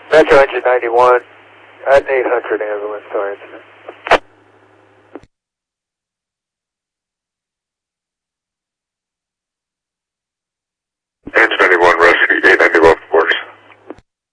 Metro Engine 91 at 800 ambulance, sorry incident.